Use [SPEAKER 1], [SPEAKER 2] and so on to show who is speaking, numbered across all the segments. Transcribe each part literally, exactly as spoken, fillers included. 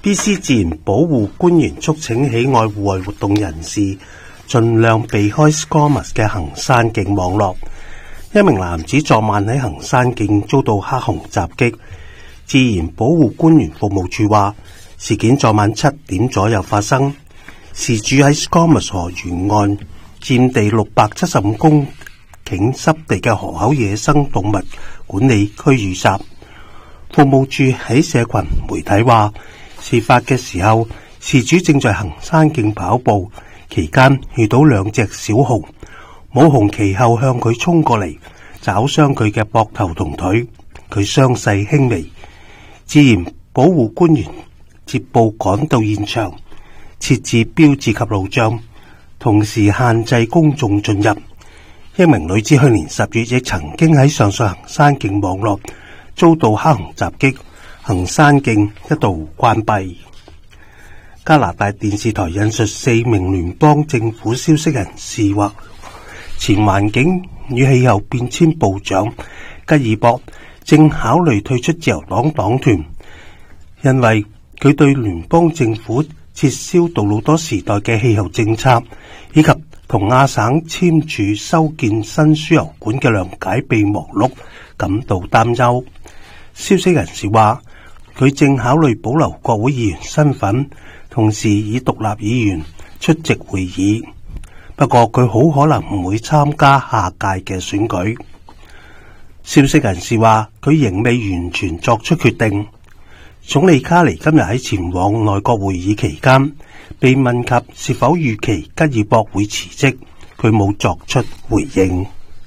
[SPEAKER 1] B C 自然保護官員促請喜愛戶外活動人士盡量避開 Scommers 嘅行山徑網絡。一名男子昨晚喺行山徑遭到黑熊襲擊。自然保護官員服務處話，事件昨晚七點左右發生，事主喺 Scommers 河沿岸佔地六百七十五公頃濕地嘅河口野生動物管理區遇襲。服務處喺社群媒體話，事發嘅時候，事主正在行山徑跑步，期間遇到兩隻小熊，母熊其後向佢衝過嚟，抓傷佢嘅膊頭同腿，佢傷勢輕微。自然保護官員接報趕到現場，設置標誌及路障，同時限制公眾進入。一名女子去年十月亦曾經喺上述行山徑網絡遭到黑熊襲擊，行山徑一度關閉。加拿大電視台引述四名聯邦政府消息人士話，前環境與氣候變遷部長吉爾博正考慮退出自由黨黨團，因為佢對聯邦政府撤銷杜魯多時代嘅氣候政策，以及同亞省簽署修建新輸油管嘅諒解備忘錄感到擔憂。消息人士話，佢正考慮保留國會議員身份，同時以獨立議員出席會議。不過佢好可能唔會參加下屆嘅選舉。消息人士話，佢仍未完全作出決定。總理卡尼今日喺前往內閣會議期間，被問及是否預期吉爾博會辭職，佢冇作出回應。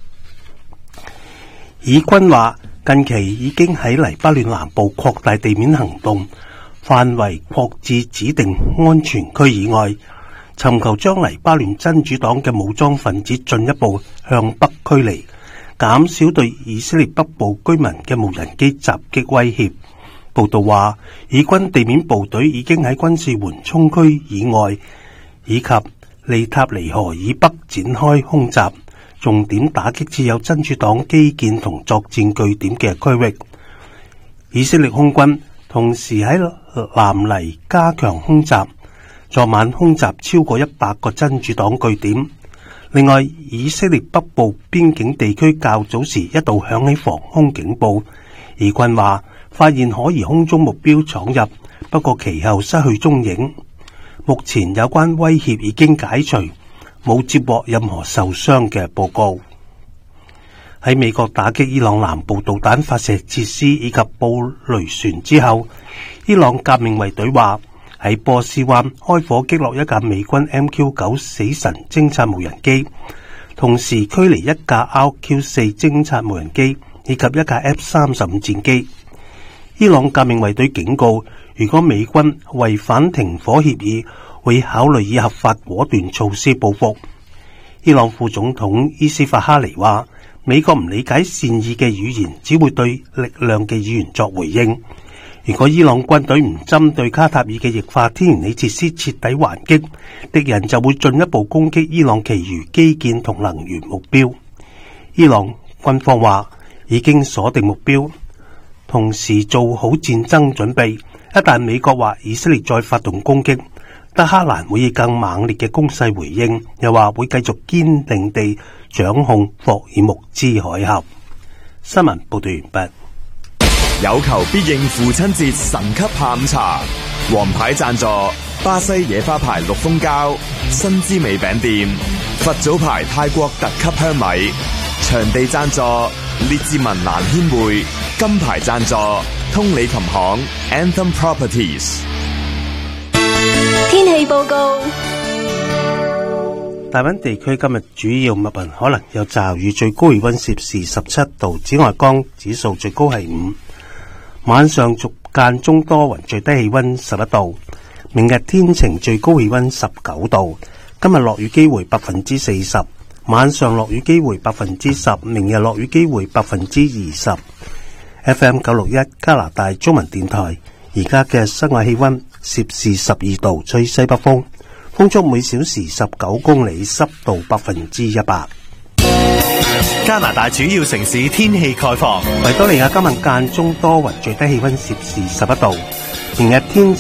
[SPEAKER 1] 以軍話，近期已經喺黎巴嫩南部擴大地面行動，範圍擴至指定安全區以外，尋求將黎巴嫩真主黨嘅武裝分子進一步向北驅離，減少對以色列北部居民嘅無人機襲擊威脅。報道話，以軍地面部隊已經喺軍事緩衝區以外以及利塔尼河以北展開空襲，重點打擊設有真主黨基建同作戰據點嘅區域。以色列空軍同時喺南黎加強空襲，昨晚空襲超過一百個真主黨據點。另外，以色列北部邊境地區較早時一度響起防空警報，以軍話發現可疑空中目標闖入，不過其後失去蹤影。目前有關威脅已經解除，冇接獲任何受傷嘅報告。喺美國打擊伊朗南部導彈發射設施以及布雷船之後，伊朗革命衛隊話喺波斯灣開火擊落一架美軍 M Q 九 死神偵察無人機，同時驅離一架 R Q 四 偵察無人機以及一架 F 三十五戰機。伊朗革命衛隊警告，如果美軍違反停火協議，會考慮以合法果斷措施報復。伊朗副總統伊斯法哈尼話，美國唔理解善意嘅語言，只會對力量嘅語言作回應。如果伊朗軍隊唔針對卡塔爾嘅液化天然氣設施徹底還擊，敵人就會進一步攻擊伊朗其餘基建同能源目標。伊朗軍方話已經鎖定目標，同時做好戰爭準備。一旦美國或以色列再發動攻擊，德黑蘭會以更猛烈嘅攻勢回應，又話會繼續堅定地掌控霍爾木茲海峽。新聞報道完畢。
[SPEAKER 2] 有求必應父親節神級下午茶，王牌贊助巴西野花牌綠蜂膠、新滋味餅店、佛祖牌泰國特級香米。場地贊助列治文蘭軒會，金牌贊助通理琴行 Anthem Properties。
[SPEAKER 3] 天氣報告：
[SPEAKER 1] 大溫地區今日主要密雲，可能有驟雨，最高氣溫攝氏十七度，紫外光指數最高係五。晚上逐間中多雲，最低氣溫十一度。明日天晴，最高氣溫十九度。今日落雨機會百分之四十，晚上落雨機會百分之十，明日落雨機會百分之二十。F M 九六一加拿大中文電台，而家嘅室外氣溫攝氏十二度，吹西北風，風速每小時十九公里，濕度百分之一百。
[SPEAKER 4] 加拿大主要城市天氣概況：
[SPEAKER 1] 維多利亞今日間中多雲，最低氣溫攝氏十一度，明日天